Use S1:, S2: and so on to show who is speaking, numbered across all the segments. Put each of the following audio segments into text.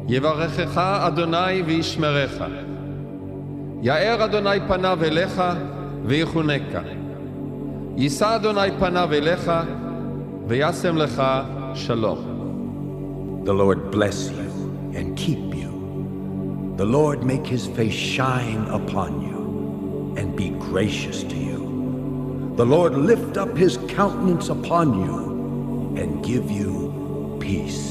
S1: יברכך אדוני וישמרך. יאר אדוני פניו אליך ויחונקה. יישא אדוני פניו אליך וישם לך שלום.
S2: The Lord bless you and keep you. The Lord make his face shine upon you and be gracious to you. The Lord lift up his countenance upon you and give you peace.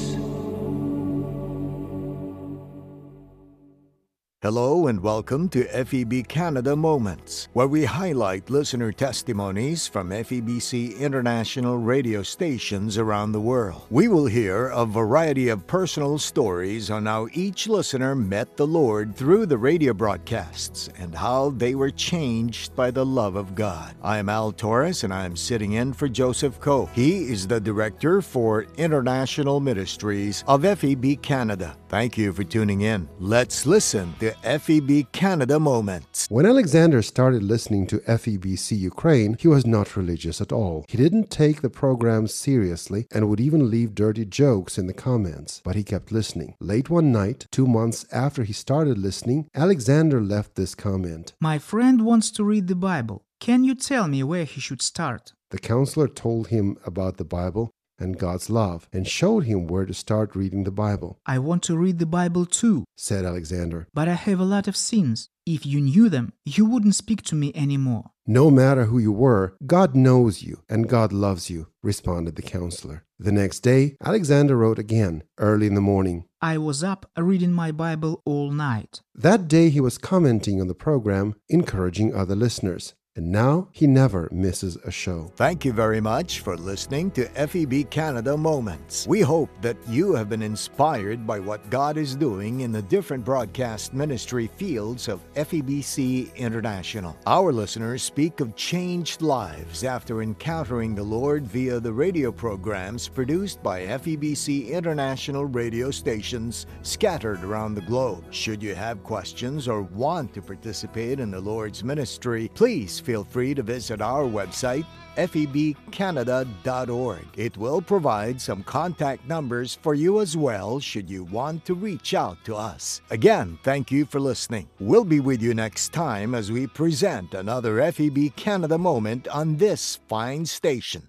S3: Hello and welcome to FEB Canada Moments, where we highlight listener testimonies from FEBC international radio stations around the world. We will hear a variety of personal stories on how each listener met the Lord through the radio broadcasts and how they were changed by the love of God. I am Al Torres and I am sitting in for Joseph Coe. He is the Director for International Ministries of FEB Canada. Thank you for tuning in. Let's listen to FEB Canada Moments.
S4: When Alexander started listening to FEBC Ukraine, he was not religious at all. He didn't take the program seriously and would even leave dirty jokes in the comments, but he kept listening. Late one night, 2 months after he started listening, Alexander left this comment.
S5: My friend wants to read the Bible. Can you tell me where he should start?
S4: The counselor told him about the Bible and God's love, and showed him where to start reading the Bible.
S5: I want to read the Bible too,
S4: said Alexander.
S5: But I have a lot of sins. If you knew them, you wouldn't speak to me anymore.
S4: No matter who you were, God knows you and God loves you, responded the counselor. The next day, Alexander wrote again, early in the morning.
S5: I was up reading my Bible all night.
S4: That day he was commenting on the program, encouraging other listeners. And now he never misses a show.
S3: Thank you very much for listening to FEB Canada Moments. We hope that you have been inspired by what God is doing in the different broadcast ministry fields of FEBC International. Our listeners speak of changed lives after encountering the Lord via the radio programs produced by FEBC International radio stations scattered around the globe. Should you have questions or want to participate in the Lord's ministry, please feel free to visit our website, febcanada.org. It will provide some contact numbers for you as well should you want to reach out to us. Again, thank you for listening. We'll be with you next time as we present another FEB Canada moment on this fine station.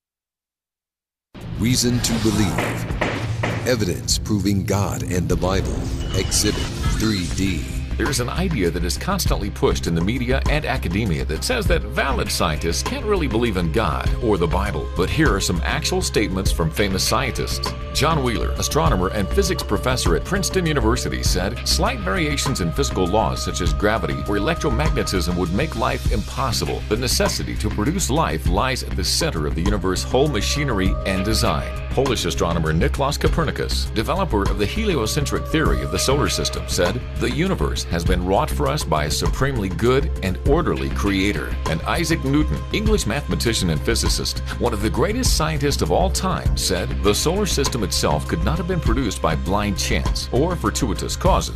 S6: Reason to believe. Evidence proving God and the Bible. Exhibit 3D.
S7: There's an idea that is constantly pushed in the media and academia that says that valid scientists can't really believe in God or the Bible. But here are some actual statements from famous scientists. John Wheeler, astronomer and physics professor at Princeton University, said, "Slight variations in physical laws such as gravity or electromagnetism would make life impossible. The necessity to produce life lies at the center of the universe's whole machinery and design." Polish astronomer Nicolaus Copernicus, developer of the heliocentric theory of the solar system, said, "The universe has been wrought for us by a supremely good and orderly creator." And Isaac Newton, English mathematician and physicist, one of the greatest scientists of all time, said, "The solar system itself could not have been produced by blind chance or fortuitous causes.